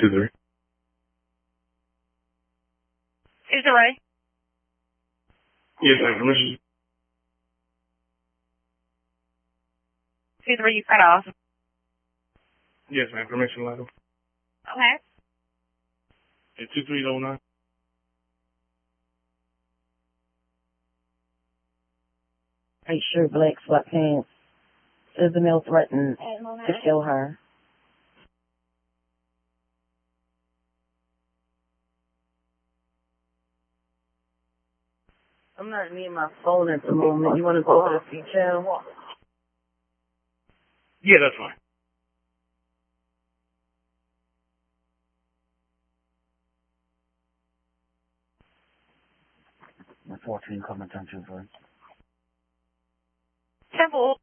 2-3. Is it Ray? Yes, ma'am. Permission. 2-3, you cut off. Yes, ma'am. Permission letter. Okay. At 2309. White shirt, black sweatpants. Says the male threatened to kill her. I'm not near my phone at the moment. You want to go to the free channel? Yeah, that's fine. 14 coming down to 2-3. Temple.